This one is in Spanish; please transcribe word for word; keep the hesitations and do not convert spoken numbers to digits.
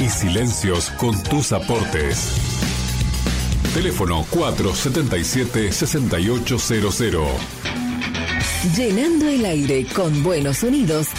y silencios con tus aportes. Teléfono cuatro siete siete, seis ocho cero cero. Llenando el aire con buenos sonidos